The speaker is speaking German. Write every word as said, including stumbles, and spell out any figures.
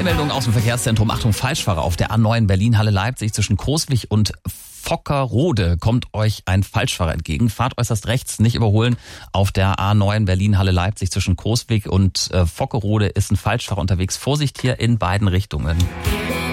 Eilmeldung aus dem Verkehrszentrum. Achtung, Falschfahrer auf der A neun Berlin-Halle-Leipzig zwischen Großwig und Vockerode kommt euch ein Falschfahrer entgegen. Fahrt äußerst rechts, nicht überholen. Auf der A neun Berlin-Halle-Leipzig zwischen Großwig und äh, Vockerode ist ein Falschfahrer unterwegs. Vorsicht hier in beiden Richtungen.